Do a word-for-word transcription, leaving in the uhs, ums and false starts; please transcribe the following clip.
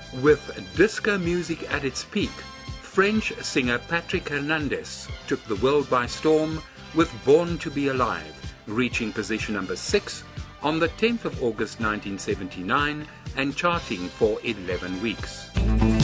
With disco music at its peak, French singer Patrick Hernandez took the world by storm with Born to Be Alive, reaching position number six on the tenth of August nineteen seventy-nine and charting for eleven weeks.